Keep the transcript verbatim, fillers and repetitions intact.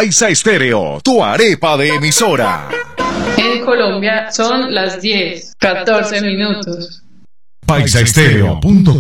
Paisa Estéreo, tu arepa de emisora. En Colombia son las diez, catorce minutos. paisa estéreo punto com